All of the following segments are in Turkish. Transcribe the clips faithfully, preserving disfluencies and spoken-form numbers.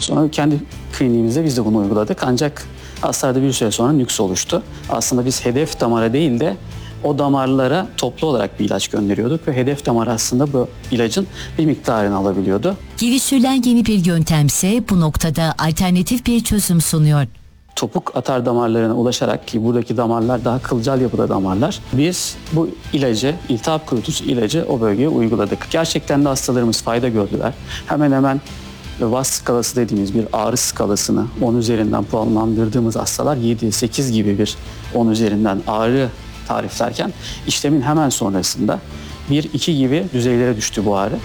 Sonra kendi kliniğimizde biz de bunu uyguladık. Ancak hastalarda bir süre sonra nüks oluştu. Aslında biz hedef damara değil de o damarlara toplu olarak bir ilaç gönderiyorduk ve hedef damar aslında bu ilacın bir miktarını alabiliyordu. Geliştirilen yeni bir yöntemse bu noktada alternatif bir çözüm sunuyor. Topuk atar damarlarına ulaşarak, ki buradaki damarlar daha kılcal yapıda damarlar, biz bu ilacı, iltihap kurutucu ilacı o bölgeye uyguladık. Gerçekten de hastalarımız fayda gördüler. Hemen hemen V A S skalası dediğimiz bir ağrı skalasını on üzerinden puanlandırdığımız hastalar yedi sekiz gibi bir on üzerinden ağrı tariflerken işlemin hemen sonrasında bir iki gibi düzeylere düştü bu ağrı.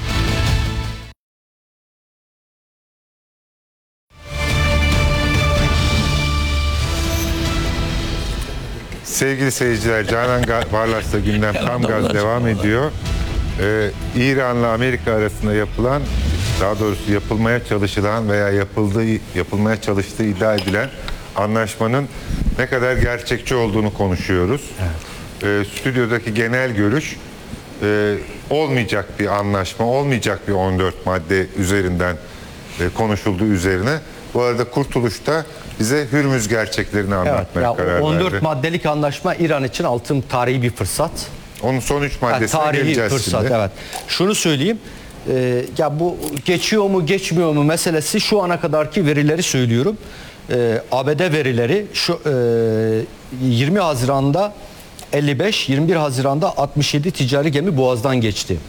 Sevgili seyirciler, Canan Barlas'ta gündem tam gaz devam ediyor. Ee, İran'la Amerika arasında yapılan, daha doğrusu yapılmaya çalışılan veya yapıldığı, yapılmaya çalıştığı iddia edilen anlaşmanın ne kadar gerçekçi olduğunu konuşuyoruz. Evet. Ee, stüdyodaki genel görüş e, olmayacak bir anlaşma, olmayacak bir on dört madde üzerinden e, konuşulduğu üzerine. Bu arada Kurtuluş da bize Hürmüz gerçeklerini anlatmaya evet, karar verdi. on dört maddelik anlaşma İran için altın tarihi bir fırsat. Onun son üç maddesine yani geleceğiz fırsat, şimdi. Evet. Şunu söyleyeyim. E, ya bu geçiyor mu geçmiyor mu meselesi, şu ana kadarki verileri söylüyorum. E, A B D verileri şu e, yirmi Haziran'da elli beş, yirmi bir Haziran'da altmış yedi ticari gemi Boğaz'dan geçti.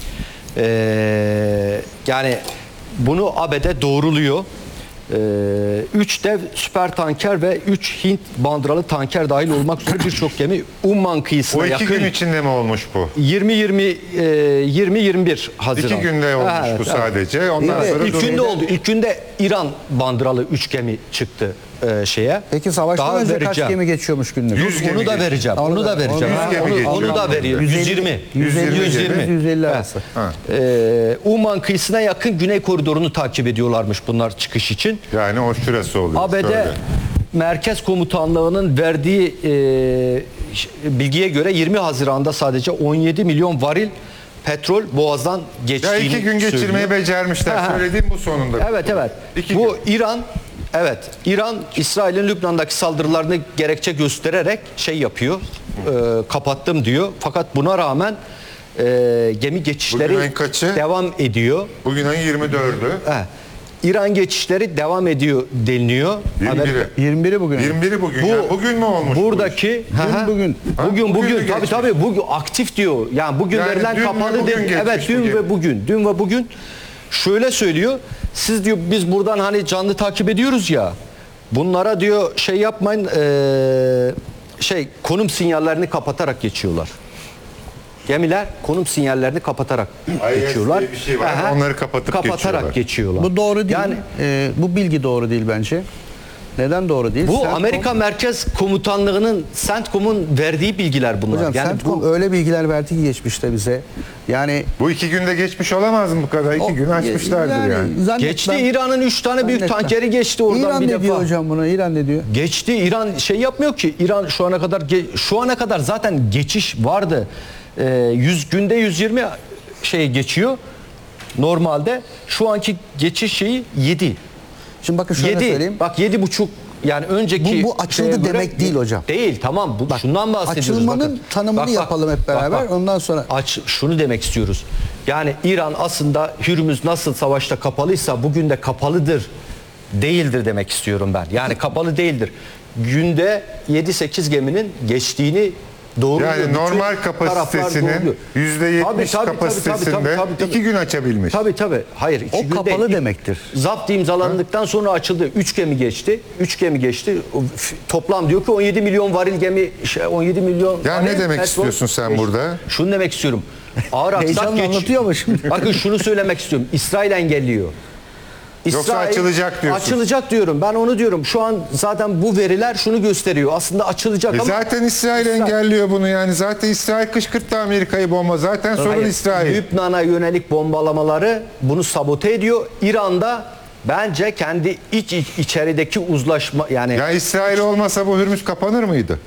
E, yani bunu A B D doğruluyor. üç dev süper tanker ve üç Hint bandıralı tanker dahil olmak üzere birçok gemi Umman kıyısına o iki yakın. gün içinde mi olmuş bu? yirmi yirmi bir Haziran. İki günde olmuş evet, bu sadece. Evet. Ondan Evet, sonra ilk günde oldu. İlk günde İran bandıralı üç gemi çıktı e, şeye. Peki savaştan Daha önce vereceğim. kaç gemi geçiyormuş günlük? yüz gemi Onu da geçiyor. vereceğim. Onu Onu da- da vereceğim. onu- Ha, yüz gemi onu, geçiyor. onu da veriyor. yüz yüz elli, yirmi. yüz elli, yüz yirmi. yüz elli arası. Ha. Ee, Umman kıyısına yakın Güney Koridoru'nu takip ediyorlarmış bunlar çıkış için. Yani o şurası oluyor. A B D şöyle. Merkez Komutanlığı'nın verdiği e, bilgiye göre yirmi Haziran'da sadece on yedi milyon varil petrol Boğaz'dan geçtiğini Ya iki gün geçirmeyi söylüyor. becermişler. Aha. Söylediğim bu sonunda. Evet evet. İki Bu gün. İran evet İran İsrail'in Lübnan'daki saldırılarını gerekçe göstererek şey yapıyor. E, kapattım diyor. Fakat buna rağmen e, gemi Bugün geçişleri ayın kaçı? devam ediyor. Bugün ayın yirmi dördü. He. İran geçişleri devam ediyor deniliyor. yirmi biri. yirmi biri bugün. yirmi biri bugün. Bu- ya. Bugün mü olmuş? bu iş? Buradaki Dün Hı hı. bugün. Ha, Bugün bugün bugün mü tabii geçmiş? tabii bugün aktif diyor. Yani bugün Yani verilen dün ve kapalı bugün değil. geçmiş Evet dün bugün. ve bugün. Dün ve bugün şöyle söylüyor. Siz diyor biz buradan hani canlı takip ediyoruz ya. Bunlara diyor şey yapmayın eee, şey konum sinyallerini kapatarak geçiyorlar. Gemiler konum sinyallerini kapatarak I S geçiyorlar. diye bir şey var. Aha. Onları kapatıp kapatarak geçiyorlar. geçiyorlar. Bu doğru değil. Yani Ee, bu bilgi doğru değil bence. Neden doğru değil? bu Centcom- Amerika Merkez Komutanlığı'nın CENTCOM'un verdiği bilgiler bunlar. Hocam yani Centcom bu öyle bilgiler verdi ki geçmişte bize. Yani Bu iki günde geçmiş olamaz mı bu kadar? İki o- gün açmışlardır yani. zannetmem- geçti İran'ın üç tane büyük zannetmem. tankeri geçti oradan İran bir ne defa. diyor hocam buna? İran ne diyor? Geçti İran şey yapmıyor ki. İran şu ana kadar ge- şu ana kadar zaten geçiş vardı. Ee, yüz günde yüz yirmi şey geçiyor. Normalde şu anki geçiş şeyi yedi. Şimdi bakın şöyle yedi. söyleyeyim. Bak yedi buçuk yani önceki Bu- bu açıldı şeye göre- demek değil hocam. Değil tamam. Bu, şundan bahsediyoruz. açılmanın bakın. tanımını yapalım hep beraber, ondan sonra- Aç, şunu demek istiyoruz. Yani İran aslında Hürmüz nasıl savaşta kapalıysa bugün de kapalıdır. Değildir demek istiyorum ben. Yani kapalı değildir. Günde yedi sekiz geminin geçtiğini doğruluyor. Yani Bütün normal taraflar kapasitesinin doğruluyor. yüzde yetmiş Tabii, tabii, tabii, kapasitesinde tabii, tabii, tabii. iki gün açabilmiş. Tabii tabii. Hayır. iki O günde kapalı ilk- demektir. Zapt imzalandıktan sonra açıldı. Üç gemi geçti. Üç gemi geçti. O f- Toplam diyor ki on yedi milyon varil gemi, şey, on yedi milyon Ya varil ne demek petrol istiyorsun sen geçti. burada? Şunu demek istiyorum. Ağır aksak Heyecanla geç. anlatıyor ama şimdi. Bakın şunu söylemek istiyorum. İsrail engelliyor. Yoksa açılacak diyorsun. Açılacak diyorum. Ben onu diyorum. Şu an zaten bu veriler şunu gösteriyor. Aslında açılacak E ama zaten İsrail engelliyor bunu yani. Zaten İsrail kışkırttı Amerika'yı bomba. Zaten sorun Hayır, İsrail. Lübnan'a yönelik bombalamaları bunu sabote ediyor. İran'da bence kendi iç, iç içerideki uzlaşma yani Ya İsrail olmasa bu Hürmüz kapanır mıydı?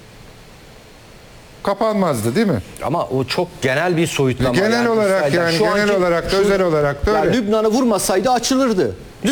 Kapanmazdı değil mi? ama o çok genel bir soyutlama. Genel olarak İsrail'den. yani, Şu genel anki- olarak da, şu- özel olarak da ya öyle. Lübnan'ı vurmasaydı açılırdı.